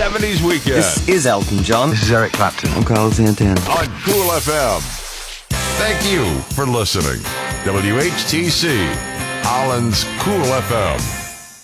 70s Weekend. This is Elton John. This is Eric Clapton. I'm Carlos Santana. On Cool FM. Thank you for listening. WHTC, Holland's Cool FM.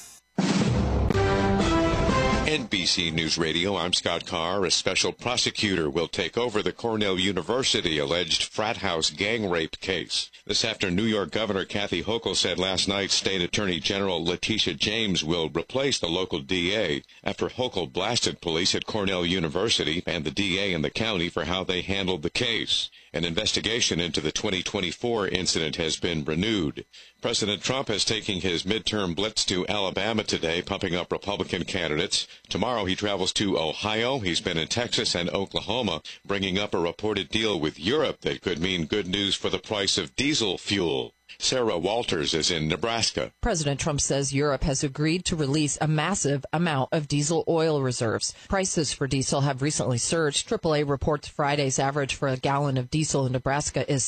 NBC News Radio, I'm Scott Carr. A special prosecutor will take over the Cornell University alleged frat house gang rape case. This after New York Governor Kathy Hochul said last night State Attorney General Letitia James will replace the local DA after Hochul blasted police at Cornell University and the DA in the county for how they handled the case. An investigation into the 2024 incident has been renewed. President Trump is taking his midterm blitz to Alabama today, pumping up Republican candidates. Tomorrow he travels to Ohio. He's been in Texas and Oklahoma, bringing up a reported deal with Europe that could mean good news for the price of diesel fuel. Sarah Walters is in Nebraska. President Trump says Europe has agreed to release a massive amount of diesel oil reserves. Prices for diesel have recently surged. AAA reports Friday's average for a gallon of diesel in Nebraska is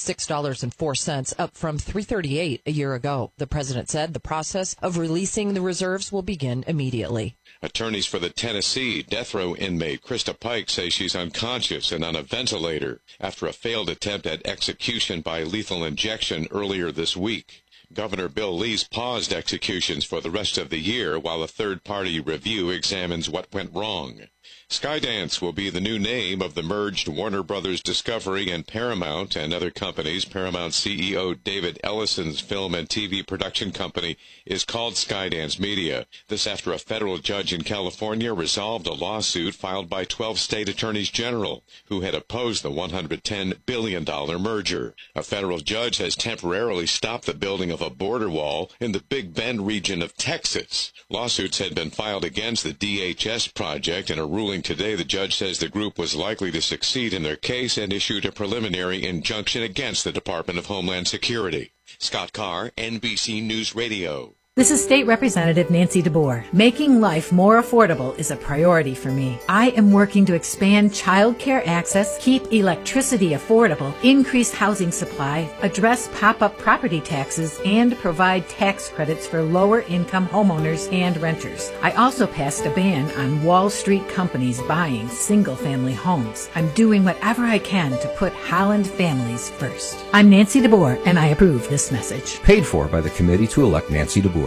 $6.04, up from $3.38 a year ago. The president said the process of releasing the reserves will begin immediately. Attorneys for the Tennessee death row inmate Krista Pike say she's unconscious and on a ventilator after a failed attempt at execution by lethal injection earlier this week. Governor Bill Lee's paused executions for the rest of the year while a third-party review examines what went wrong. Skydance will be the new name of the merged Warner Brothers Discovery and Paramount and other companies. Paramount CEO David Ellison's film and TV production company is called Skydance Media. This after a federal judge in California resolved a lawsuit filed by 12 state attorneys general who had opposed the $110 billion merger. A federal judge has temporarily stopped the building of a border wall in the Big Bend region of Texas. Lawsuits had been filed against the DHS project. In a ruling today, the judge says the group was likely to succeed in their case and issued a preliminary injunction against the Department of Homeland Security. Scott Carr, NBC News Radio. This is State Representative Nancy DeBoer. Making life more affordable is a priority for me. I am working to expand child care access, keep electricity affordable, increase housing supply, address pop-up property taxes, and provide tax credits for lower-income homeowners and renters. I also passed a ban on Wall Street companies buying single-family homes. I'm doing whatever I can to put Holland families first. I'm Nancy DeBoer, and I approve this message. Paid for by the committee to elect Nancy DeBoer.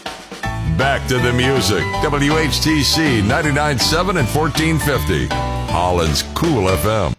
Back to the music. WHTC 99.7 and 1450. Holland's Cool FM.